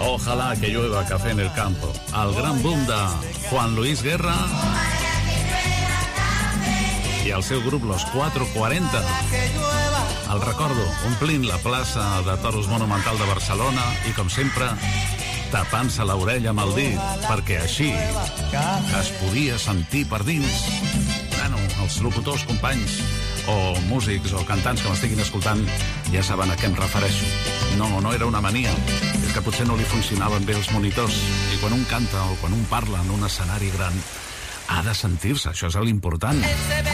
Ojalá que llueva café en el campo. El gran boom de Juan Luis Guerra i el seu grup Los 440. El recordo omplint la plaça de Toros Monumental de Barcelona i, com sempre, tapant-se l'orella amb el dit, perquè així es podia sentir per dins. Bueno, els locutors, companys, o músics o cantants que m'estiguin escoltant ja saben a què em refereixo. No era una mania, és que potser no li funcionaven bé els monitors, i quan un canta o quan un parla en un escenari gran ha de sentir-se, això és l'important.